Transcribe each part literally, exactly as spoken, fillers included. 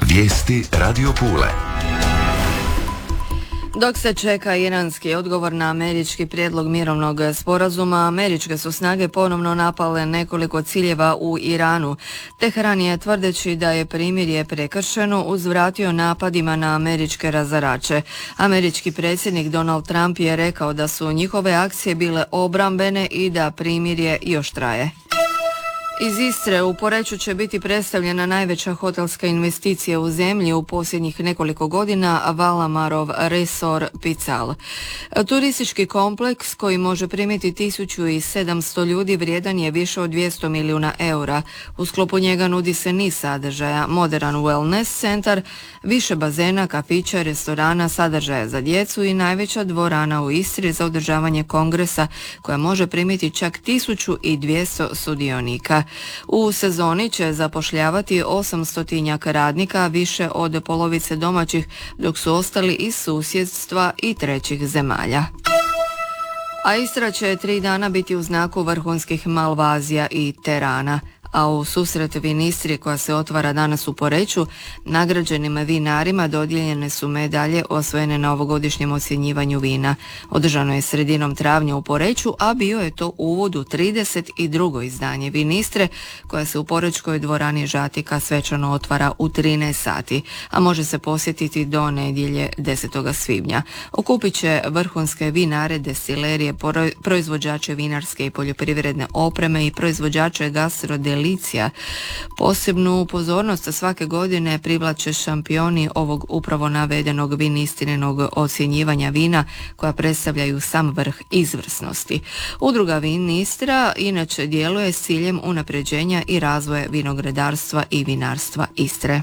Vijesti Radio Pule. Dok se čeka iranski odgovor na američki prijedlog mirovnog sporazuma, američke su snage ponovno napale nekoliko ciljeva u Iranu. Teheran je, tvrdeći da je primirje prekršeno, uzvratio napadima na američke razarače. Američki predsjednik Donald Trump je rekao da su njihove akcije bile obrambene i da primirje još traje. Iz Istre u Poreču će biti predstavljena najveća hotelska investicija u zemlji u posljednjih nekoliko godina, Valamarov Resort Pical. Turistički kompleks koji može primiti tisuću sedamsto ljudi vrijedan je više od dvjesto milijuna eura. U sklopu njega nudi se niz sadržaja, moderan wellness centar, više bazena, kafića, restorana, sadržaja za djecu i najveća dvorana u Istri za održavanje kongresa koja može primiti čak tisuću dvjesto sudionika. U sezoni će zapošljavati osamstotinjak radnika, više od polovice domaćih, dok su ostali iz susjedstva i trećih zemalja. A Istra će tri dana biti u znaku vrhunskih malvazija i terana. A u susret Vinistri koja se otvara danas u Poreču, nagrađenim vinarima dodijeljene su medalje osvojene na ovogodišnjem ocjenjivanju vina. Održano je sredinom travnja u Poreču, a bio je to uvod u trideset drugo izdanje Vinistre koja se u Porečkoj dvorani Žatika svečano otvara u trinaest sati, a može se posjetiti do nedjelje desetog svibnja. Okupit će vrhunske vinare, destilerije, proizvođače vinarske i poljoprivredne opreme i proizvođače gastrodelicija. Posebnu pozornost svake godine privlače šampioni ovog upravo navedenog vinistrinog ocjenjivanja vina koja predstavljaju sam vrh izvrsnosti. Udruga Vinistra inače djeluje s ciljem unapređenja i razvoja vinogradarstva i vinarstva Istre.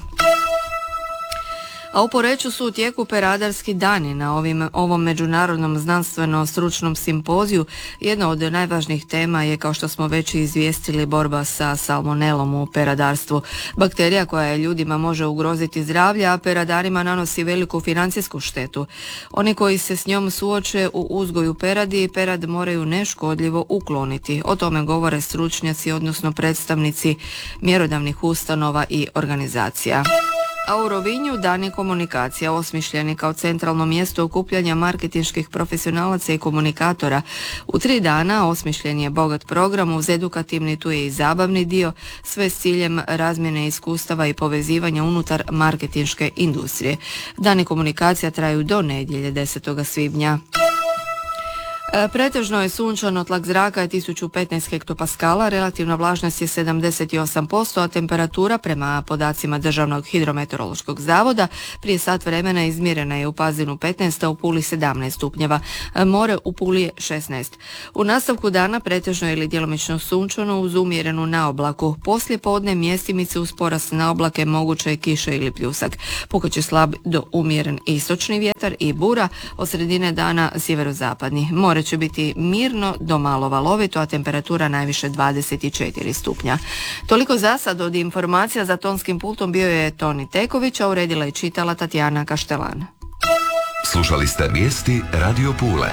A u Poreču su u tijeku peradarski dani. Na ovim, ovom međunarodnom znanstveno-stručnom simpoziju jedna od najvažnijih tema je, kao što smo već izvijestili, borba sa salmonelom u peradarstvu. Bakterija koja ljudima može ugroziti zdravlje, a peradarima nanosi veliku financijsku štetu. Oni koji se s njom suoče u uzgoju peradi, perad moraju neškodljivo ukloniti. O tome govore stručnjaci, odnosno predstavnici mjerodavnih ustanova i organizacija. A u Rovinju dani komunikacija osmišljeni kao centralno mjesto okupljanja marketinških profesionalaca i komunikatora. U tri dana osmišljen je bogat program, uz edukativni tu je i zabavni dio, sve s ciljem razmjene iskustava i povezivanja unutar marketinške industrije. Dani komunikacija traju do nedjelje desetog svibnja. Pretežno je sunčano, tlak zraka je tisuću petnaest hektopaskala, relativna vlažnost je sedamdeset osam posto, a temperatura prema podacima Državnog hidrometeorološkog zavoda prije sat vremena izmjerena je u Pazinu petnaest, a u Puli sedamnaest stupnjeva. More u Puli je šesnaest. U nastavku dana pretežno ili djelomično sunčano uz umjerenu naoblaku. Poslije podne mjestimice uz porast naoblake, moguće je kiša ili pljusak. Pukat će slab do umjeren istočni vjetar i bura, od sredine dana sjeverozapadni. More će biti mirno do malo valovito, a temperatura najviše dvadeset četiri stupnja. Toliko za sad od informacija. Za tonskim pultom bio je Toni Teković, a uredila i čitala Tatjana Kaštelan. Slušali ste vijesti Radio Pule.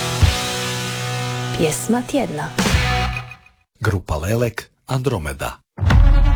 Pjesma tjedna. Grupa Lelek, Andromeda.